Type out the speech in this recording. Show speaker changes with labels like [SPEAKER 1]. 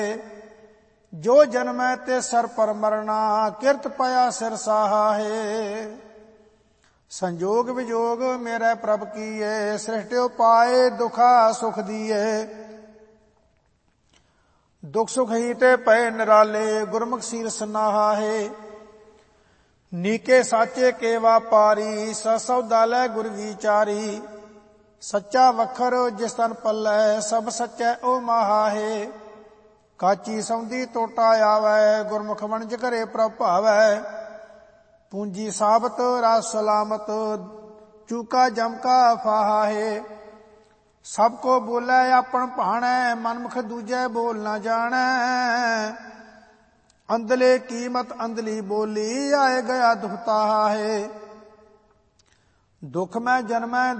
[SPEAKER 1] जो जन्मै ते सर पर मरना, किरत पया सिर साहा है। संजोग विजोग मेरे प्रभ कीए, सृष्टियो पाए दुखा सुख दिए। दुख सुख ही ते पए निराले, गुरमुख सीरस नाहा है। नीके साचे के वापारी, सौदा लै गुर विचारी। सच्चा वखर जिस तन पल्लै, सब सच्चै ओ माहा है। काची सौंदी टोटा आवै, गुरमुख वणज करे प्रभ भावै। पूंजी साबत राज सलामत, चूका जम का फाहा है। सब को बोलै आपन भाणै, मनमुख दूजै बोल न जाणै। अंधले कीमत अंधली बोली, आए गया दुख ताहा है। दुख में जन्मै